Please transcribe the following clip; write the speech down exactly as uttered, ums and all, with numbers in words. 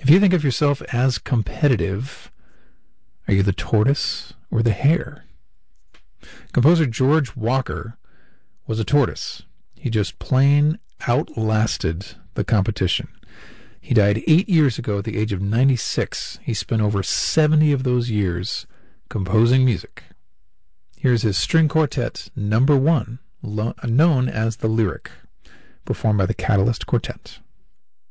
If you think of yourself as competitive, are you the tortoise or the hare? Composer George Walker was a tortoise. He just plain outlasted the competition. He died eight years ago at the age of ninety-six. He spent over seventy of those years composing music. Here's his string quartet, number one, lo- known as the Lyric, performed by the Catalyst Quartet.